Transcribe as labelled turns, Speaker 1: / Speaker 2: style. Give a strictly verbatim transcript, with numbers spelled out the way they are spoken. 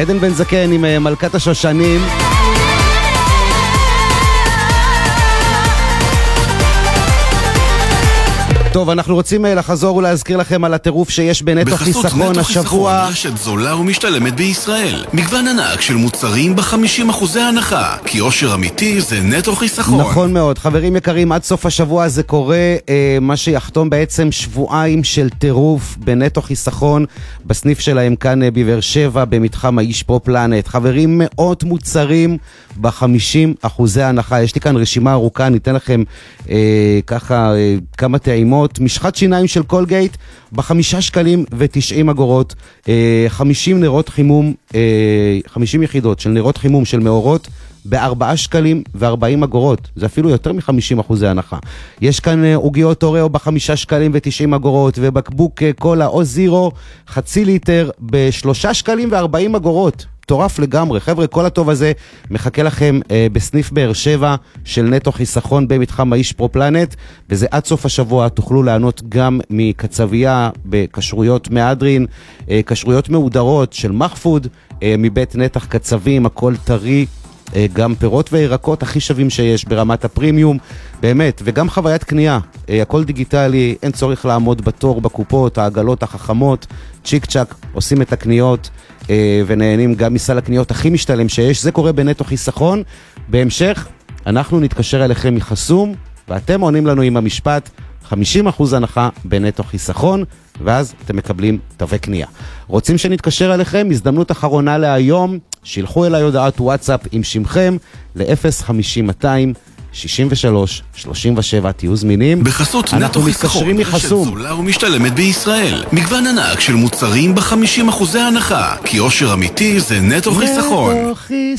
Speaker 1: עדן בן זקן עם מלכת השושנים. טוב, אנחנו רוצים לחזור ולהזכיר לכם על הטירוף שיש בנטו חיסכון השבוע.
Speaker 2: רשת זולה ומשתלמת בישראל. מגוון ענק של מוצרים ב-חמישים אחוז הנחה. כי עושר אמיתי זה נטו חיסכון.
Speaker 1: נכון מאוד. חברים יקרים, עד סוף השבוע זה קורה, אה, מה שיחתום בעצם שבועיים של טירוף בנטו חיסכון, בסניף שלהם כאן אה, בבאר שבע, במתחם האיש פרו פלנט. חברים, מאות מוצרים ב-חמישים אחוז הנחה. יש לי כאן רשימה ארוכה, ניתן לכם אה, ככה אה, כמה טעימות. משחת שיניים של קולגייט בחמישה שקלים ותשעים אגורות, חמישים נרות חימום, חמישים יחידות של נרות חימום של מאורות בארבעה שקלים וארבעים אגורות, זה אפילו יותר מחמישים אחוזי הנחה. יש כאן עוגיות אוריאו בחמישה שקלים ותשעים אגורות, ובקבוק קולה או זירו חצי ליטר בשלושה שקלים וארבעים אגורות. מטורף לגמרי. חבר'ה, כל הטוב הזה מחכה לכם אה, בסניף באר שבע של נטו חיסכון במתחם האיש פרו פלנט, וזה עד סוף השבוע. תוכלו לענות גם מקצבייה בקשרויות מאדרין, אה, קשרויות מעודרות של מחפוד, אה, מבית נתח קצבים, הכל טרי, אה, גם פירות וירקות הכי שווים שיש ברמת הפרימיום, באמת, וגם חוויית קנייה, אה, הכל דיגיטלי, אין צורך לעמוד בתור בקופות, העגלות החכמות, צ'יק צ'ק, עושים את הקניות, ונהנים גם מסל הקניות הכי משתלם שיש. זה קורה בנטו חיסכון. בהמשך אנחנו נתקשר אליכם מחסום, ואתם עונים לנו עם המשפט חמישים אחוז הנחה בנטו חיסכון, ואז אתם מקבלים תווי קנייה. רוצים שנתקשר אליכם? הזדמנות אחרונה להיום, שילחו אליי הודעת וואטסאפ עם שמכם ל-אפס חמישים מאתיים שישים ושלוש שלושים ושבע. תהיו זמינים.
Speaker 2: בחסות נטו חיסכון, רשת זולה ומשתלמת בישראל. מגוון ענק של מוצרים ב-חמישים אחוזי הנחה. כי עושר אמיתי זה נטו חיסכון.
Speaker 1: נטו חיסכון.